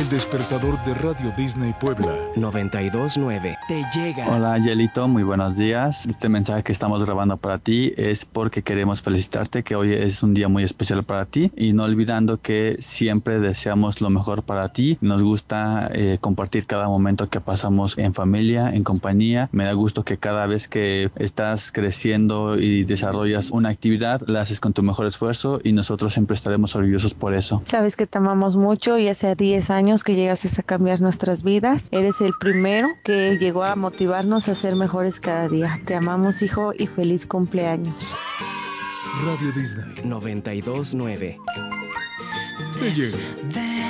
El despertador de Radio Disney Puebla 92.9 te llega. Hola Angelito, muy buenos días. Este mensaje que estamos grabando para ti es porque queremos felicitarte que hoy es un día muy especial para ti y no olvidando que siempre deseamos lo mejor para ti. Nos gusta compartir cada momento que pasamos en familia, en compañía. Me da gusto que cada vez que estás creciendo y desarrollas una actividad, la haces con tu mejor esfuerzo y nosotros siempre estaremos orgullosos por eso. Sabes que te amamos mucho y hace 10 años que llegaste a cambiar nuestras vidas. Eres el primero que llegó a motivarnos a ser mejores cada día. Te amamos, hijo, y feliz cumpleaños. Radio Disney 92.9 te llega.